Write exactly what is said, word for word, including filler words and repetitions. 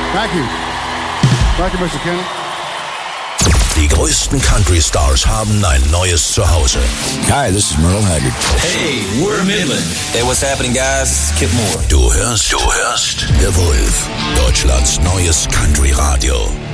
Thank you. Thank you, Mister Kenny. Die größten Country Stars haben ein neues Zuhause. Hi, this is Merle Haggard. Hey, we're Midland. Hey, what's happening, guys? It's Kip Moore. Du hörst, du hörst The Wolf, Deutschlands neues Country Radio.